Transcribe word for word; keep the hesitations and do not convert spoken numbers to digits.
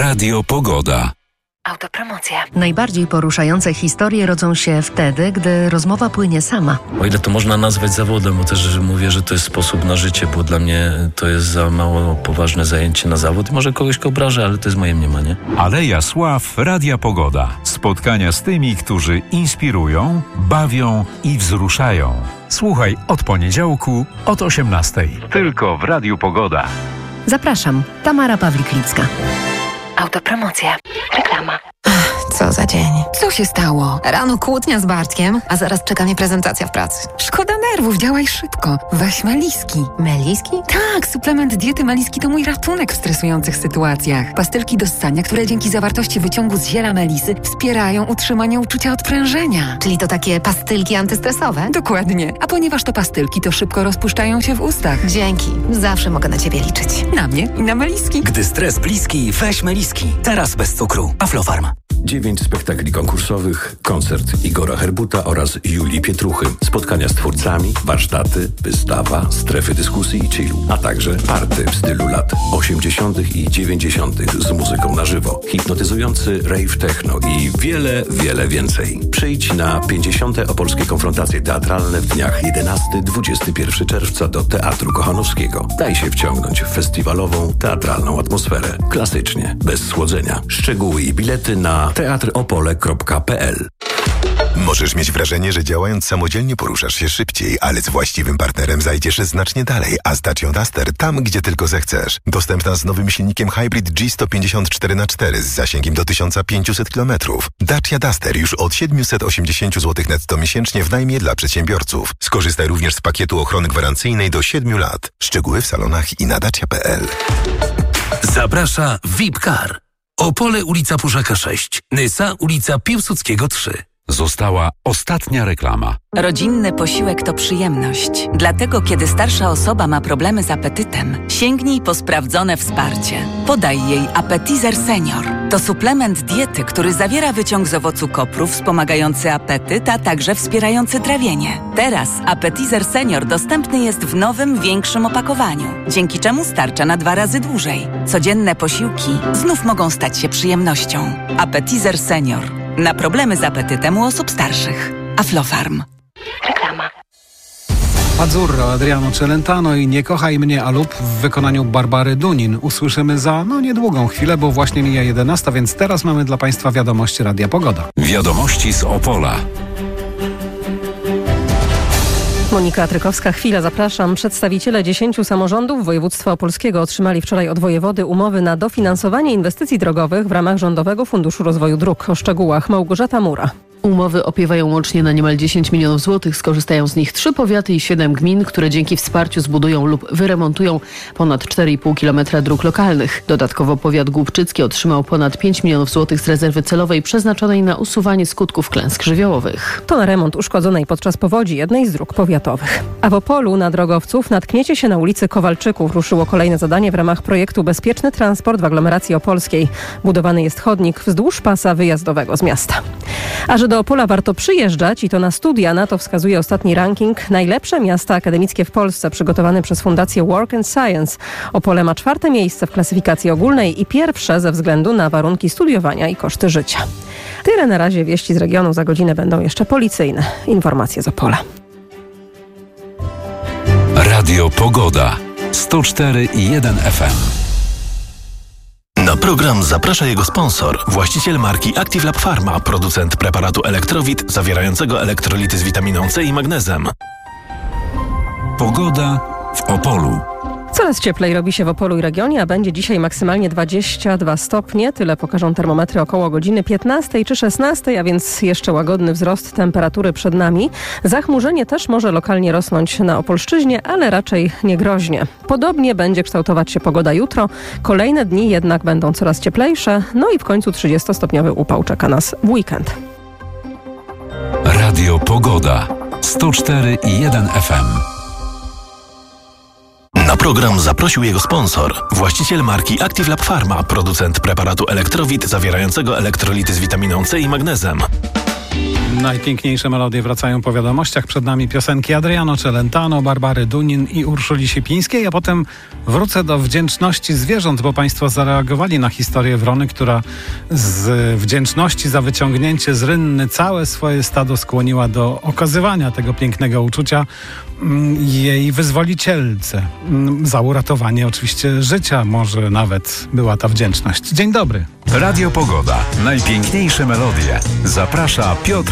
Radio Pogoda. Autopromocja. Najbardziej poruszające historie rodzą się wtedy, gdy rozmowa płynie sama. O ile to można nazwać zawodem, bo też mówię, że to jest sposób na życie, bo dla mnie to jest za mało poważne zajęcie na zawód. Może kogoś go obrażę, ale to jest moje mniemanie. Aleja Sław, Radia Pogoda. Spotkania z tymi, którzy inspirują, bawią i wzruszają. Słuchaj od poniedziałku od osiemnastej. Tylko w Radiu Pogoda. Zapraszam, Tamara Pawlik-Licka. Autopromocja. Reklama. Co za dzień. Co się stało? Rano kłótnia z Bartkiem, a zaraz czeka mnie prezentacja w pracy. Szkoda nerwów, działaj szybko. Weź Meliski. Meliski? Tak, suplement diety Meliski to mój ratunek w stresujących sytuacjach. Pastylki do ssania, które dzięki zawartości wyciągu z ziela melisy wspierają utrzymanie uczucia odprężenia. Czyli to takie pastylki antystresowe? Dokładnie. A ponieważ to pastylki, to szybko rozpuszczają się w ustach. Dzięki. Zawsze mogę na ciebie liczyć. Na mnie i na Meliski. Gdy stres bliski, weź Meliski. Teraz bez cukru. Aflofarm. Dziewięć spektakli konkursowych, koncert Igora Herbuta oraz Julii Pietruchy, spotkania z twórcami, warsztaty, wystawa, strefy dyskusji i chillu, a także party w stylu lat osiemdziesiątych i dziewięćdziesiątych z muzyką na żywo, hipnotyzujący rave techno i wiele, wiele więcej. Przyjdź na pięćdziesiąte Opolskie Konfrontacje Teatralne w dniach jedenastego do dwudziestego pierwszego czerwca do Teatru Kochanowskiego. Daj się wciągnąć w festiwalową, teatralną atmosferę. Klasycznie, bez słodzenia. Szczegóły i bilety na teatr opole kropka p l. Możesz mieć wrażenie, że działając samodzielnie poruszasz się szybciej, ale z właściwym partnerem zajdziesz znacznie dalej, a z Dacia Duster tam, gdzie tylko zechcesz. Dostępna z nowym silnikiem Hybrid G sto pięćdziesiąt cztery na cztery z zasięgiem do tysiąc pięćset kilometrów. Dacia Duster już od siedemset osiemdziesiąt złotych netto miesięcznie w najmie dla przedsiębiorców. Skorzystaj również z pakietu ochrony gwarancyjnej do siedmiu lat. Szczegóły w salonach i na dacia kropka p l. Zaprasza V I P Car. Opole, ulica Puszaka sześć. Nysa, ulica Piłsudskiego trzy. Została ostatnia reklama. Rodzinny posiłek to przyjemność. Dlatego, kiedy starsza osoba ma problemy z apetytem, sięgnij po sprawdzone wsparcie. Podaj jej Appetizer Senior. To suplement diety, który zawiera wyciąg z owocu kopru wspomagający apetyt, a także wspierający trawienie. Teraz Appetizer Senior dostępny jest w nowym, większym opakowaniu, dzięki czemu starcza na dwa razy dłużej. Codzienne posiłki znów mogą stać się przyjemnością. Appetizer Senior. Na problemy z apetytem u osób starszych. Aflofarm. Reklama. Azzurro, Adriano Celentano i Nie kochaj mnie, Alup w wykonaniu Barbary Dunin. Usłyszymy za no niedługą chwilę, bo właśnie mija jedenasta, więc teraz mamy dla Państwa wiadomości Radia Pogoda. Wiadomości z Opola. Monika Trykowska, chwila, zapraszam. Przedstawiciele dziesięciu samorządów województwa opolskiego otrzymali wczoraj od wojewody umowy na dofinansowanie inwestycji drogowych w ramach Rządowego Funduszu Rozwoju Dróg. O szczegółach Małgorzata Mura. Umowy opiewają łącznie na niemal dziesięć milionów złotych. Skorzystają z nich trzy powiaty i siedem gmin, które dzięki wsparciu zbudują lub wyremontują ponad cztery i pół kilometra dróg lokalnych. Dodatkowo powiat głubczycki otrzymał ponad pięć milionów złotych z rezerwy celowej przeznaczonej na usuwanie skutków klęsk żywiołowych. To na remont uszkodzonej podczas powodzi jednej z dróg powiatowych. A w Opolu na drogowców natkniecie się na ulicy Kowalczyków. Ruszyło kolejne zadanie w ramach projektu Bezpieczny Transport w aglomeracji opolskiej. Budowany jest chodnik wzdłuż pasa wyjazdowego z miasta. A że do Opola warto przyjeżdżać i to na studia, na to wskazuje ostatni ranking Najlepsze miasta akademickie w Polsce przygotowany przez Fundację Work and Science. Opole ma czwarte miejsce w klasyfikacji ogólnej i pierwsze ze względu na warunki studiowania i koszty życia. Tyle na razie wieści z regionu, za godzinę będą jeszcze policyjne informacje z Opola. Radio Pogoda. sto cztery i jeden F M. Na program zaprasza jego sponsor, właściciel marki Active Lab Pharma, producent preparatu Elektrowit zawierającego elektrolity z witaminą C i magnezem. Pogoda w Opolu. Coraz cieplej robi się w Opolu i regionie, a będzie dzisiaj maksymalnie dwadzieścia dwa stopnie. Tyle pokażą termometry około godziny piętnastej czy szesnastej, a więc jeszcze łagodny wzrost temperatury przed nami. Zachmurzenie też może lokalnie rosnąć na Opolszczyźnie, ale raczej nie groźnie. Podobnie będzie kształtować się pogoda jutro. Kolejne dni jednak będą coraz cieplejsze. No i w końcu trzydziestostopniowy upał czeka nas w weekend. Radio Pogoda. sto cztery i jeden F M. Na program zaprosił jego sponsor, właściciel marki Active Lab Pharma, producent preparatu Elektrowit zawierającego elektrolity z witaminą C i magnezem. Najpiękniejsze melodie wracają po wiadomościach. Przed nami piosenki Adriano Celentano, Barbary Dunin i Urszuli Siepińskiej, a potem wrócę do wdzięczności zwierząt, bo Państwo zareagowali na historię Wrony, która z wdzięczności za wyciągnięcie z rynny całe swoje stado skłoniła do okazywania tego pięknego uczucia jej wyzwolicielce. Za uratowanie oczywiście życia może nawet była ta wdzięczność. Dzień dobry. Radio Pogoda. Najpiękniejsze melodie. Zaprasza Piotr